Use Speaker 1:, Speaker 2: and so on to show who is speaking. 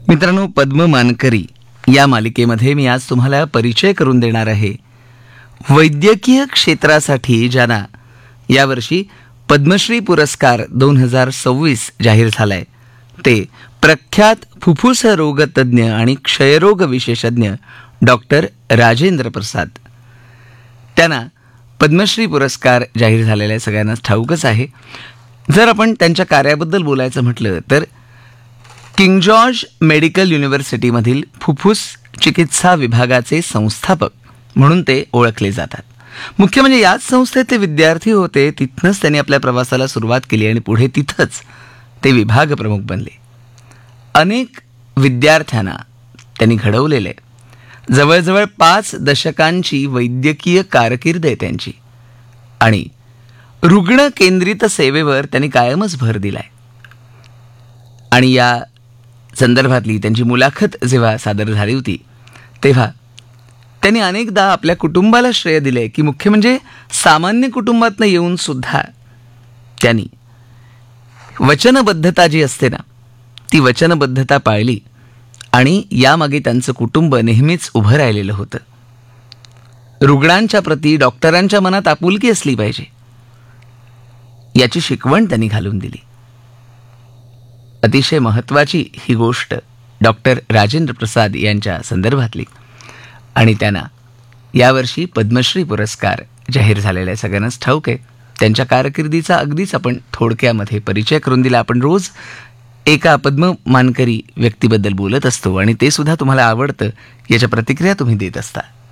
Speaker 1: मित्रांनो, पद्म मानकरी या मालिकेमध्ये मी आज तुम्हाला परिचय करून देणार आहे वैद्यकीय क्षेत्रासाठी ज्यांना यावर्षी पद्मश्री पुरस्कार 2026 जाहीर झालाय ते प्रख्यात फुफ्फुस रोगतज्ञ आणि क्षयरोग विशेषज्ञ डॉक्टर राजेंद्र प्रसाद. त्यांना पद्मश्री पुरस्कार जाहीर झालेला सगळ्यांनाच ठाऊकच आहे. जर आपण त्यांच्या कार्याबद्दल बोलायचं म्हटलं तर किंग जॉर्ज मेडिकल युनिव्हर्सिटीमधील फुफ्फुस चिकित्सा विभागाचे संस्थापक म्हणून ते ओळखले जातात. मुख्य म्हणजे याच संस्थेत ते विद्यार्थी होते. तिथनंच त्यांनी आपल्या प्रवासाला सुरुवात केली आणि पुढे तिथंच ते विभाग प्रमुख बनले. अनेक विद्यार्थ्यांना त्यांनी घडवलेले. जवळजवळ 5 दशकांची वैद्यकीय कारकीर्द आहे त्यांची आणि रुग्ण केंद्रित सेवेवर त्यांनी कायमच भर दिलाय. आणि या संदर्भातली त्यांची मुलाखत जेव्हा सादर झाली होती तेव्हा त्यांनी अनेकदा आपल्या कुटुंबाला श्रेय दिले की मुख्य म्हणजे सामान्य कुटुंबातनं येऊन सुद्धा त्यांनी वचनबद्धता जी असते ना ती वचनबद्धता पाळली आणि यामागे त्यांचं कुटुंब नेहमीच उभं राहिलेलं होतं. रुग्णांच्या प्रती डॉक्टरांच्या मनात आपुलकी असली पाहिजे याची शिकवण त्यांनी घालून दिली. अतिशय महत्त्वाची ही गोष्ट डॉक्टर राजेंद्र प्रसाद यांच्या संदर्भातली आणि त्यांना यावर्षी पद्मश्री पुरस्कार जाहीर झालेला आहे. सगळ्यांनाच ठाऊक आहे. त्यांच्या कारकिर्दीचा अगदीच आपण थोडक्यामध्ये परिचय करून दिला. आपण रोज एका पद्म मानकरी व्यक्तीबद्दल बोलत असतो आणि ते सुद्धा तुम्हाला आवडतं याच्या प्रतिक्रिया तुम्ही देत असता.